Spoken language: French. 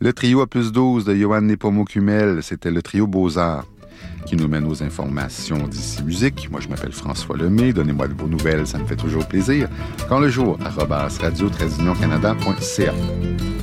Le trio à plus 12 de Johan Nepomucumel, c'était le trio Beaux-Arts qui nous mène aux informations d'ici musique. Moi, je m'appelle François Lemay. Donnez-moi de vos nouvelles, ça me fait toujours plaisir. Quand le jour, @radio-canada.ca.